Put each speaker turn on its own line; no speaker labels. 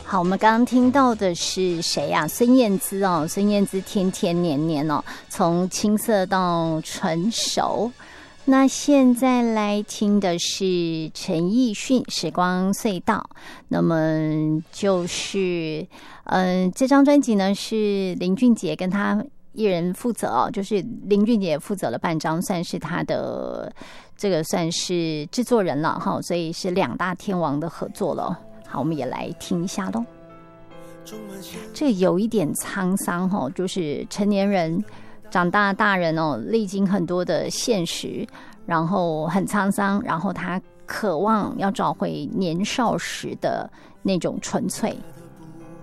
好，我们刚刚听到的是谁呀？孙燕姿哦，孙燕姿天天年年哦，从青涩到成熟。那现在来听的是陈奕迅《时光隧道》，那么就是这张专辑呢是林俊杰跟他一人负责哦，就是林俊杰负责了半张，算是他的这个算是制作人了哈，所以是两大天王的合作了。好，我们也来听一下咯。这有一点沧桑哦，就是成年人长大大人哦，历经很多的现实，然后很沧桑，然后他渴望要找回年少时的那种纯粹。